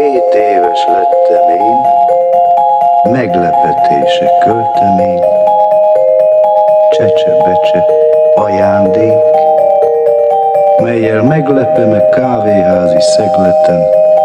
7 éves lettem én, meglepetése költemény, csecse-becse ajándék, mellyel meglepem-e kávéházi szegleten